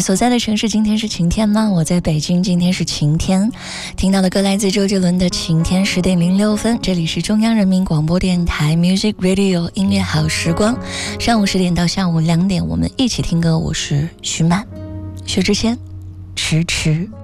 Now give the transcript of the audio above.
所在的城市今天是晴天吗？我在北京，今天是晴天。听到的歌来自周杰伦的《晴天》10点06分，这里是中央人民广播电台 Music Radio 音乐好时光，上午10点到下午2点，我们一起听歌。我是徐曼，薛之谦，迟迟。